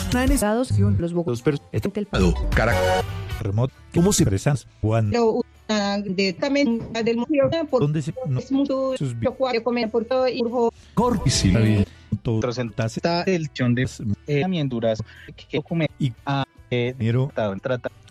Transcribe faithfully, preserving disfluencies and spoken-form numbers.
en estados los bocos el Caracas remoto cómo se expresan cuando directamente del museo por donde se no, es mucho sus chocolate comer por todo y urbo corpis y la vida presentaste el chon de herramientas que documento y a eh, dinero trata